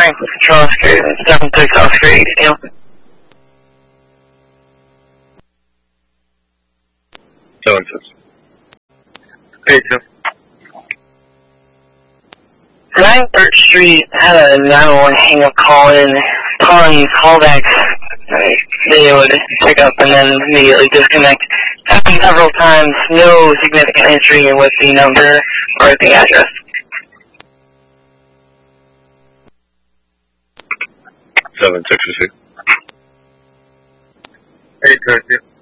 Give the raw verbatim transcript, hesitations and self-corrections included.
Franklin Control Oscar, seven six Oscar eight, you know. seven six. eight two. nine Third Street had a nine one one hang-up call in, calling callbacks. They would pick up and then immediately disconnect. Happened several times, no significant history with the number or the address. seven six six. eight two.